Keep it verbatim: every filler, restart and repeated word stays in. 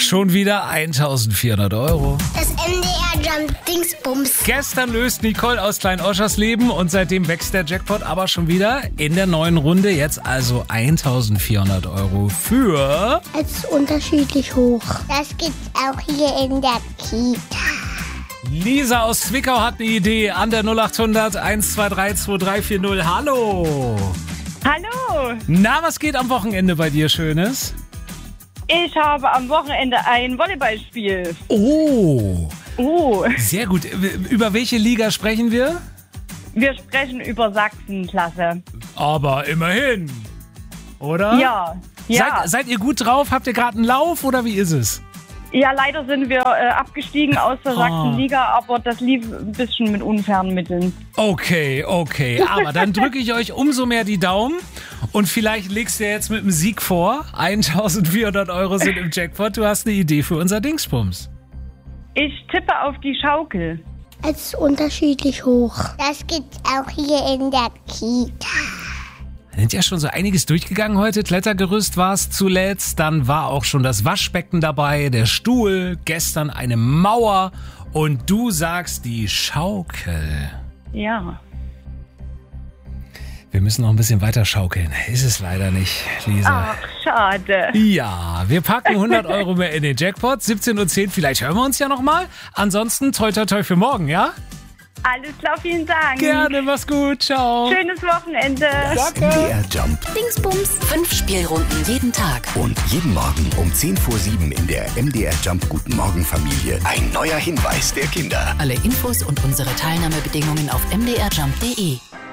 Schon wieder eintausendvierhundert Euro. Das M D R Jump Dingsbums. Gestern löst Nicole aus Klein-Oschers Leben und seitdem wächst der Jackpot aber schon wieder in der neuen Runde. Jetzt also eintausendvierhundert Euro für... Es ist unterschiedlich hoch. Das gibt's auch hier in der Kita. Lisa aus Zwickau hat eine Idee an der null acht hundert eins zwei drei zwei drei vier null. Hallo. Hallo. Na, was geht am Wochenende bei dir Schönes? Ich habe am Wochenende ein Volleyballspiel. Oh. Oh. Sehr gut. Über welche Liga sprechen wir? Wir sprechen über Sachsenklasse. Aber immerhin. Oder? Ja. ja. Seid, seid ihr gut drauf? Habt ihr gerade einen Lauf oder wie ist es? Ja, leider sind wir äh, abgestiegen aus der Oh. Sachsenliga, aber das lief ein bisschen mit unfairen Mitteln. Okay, okay. Aber dann drücke ich euch umso mehr die Daumen. Und vielleicht legst du jetzt mit dem Sieg vor. eintausendvierhundert Euro sind im Jackpot. Du hast eine Idee für unser Dingsbums. Ich tippe auf die Schaukel. Es ist unterschiedlich hoch. Das gibt's auch hier in der Kita. Wir sind ja schon so einiges durchgegangen heute. Klettergerüst war es zuletzt. Dann war auch schon das Waschbecken dabei, der Stuhl, gestern eine Mauer. Und du sagst die Schaukel. Ja. Wir müssen noch ein bisschen weiter schaukeln. Ist es leider nicht, Lisa. Ach, schade. Ja, wir packen hundert Euro mehr in den Jackpot. siebzehn Uhr zehn, vielleicht hören wir uns ja nochmal. Ansonsten toi toi toi für morgen, ja? Alles klar, vielen Dank. Gerne, mach's gut, ciao. Schönes Wochenende. Das M D R Jump. Dingsbums. Fünf Spielrunden jeden Tag. Und jeden Morgen um zehn vor sieben in der M D R Jump Guten Morgen Familie ein neuer Hinweis der Kinder. Alle Infos und unsere Teilnahmebedingungen auf m d r jump punkt d e.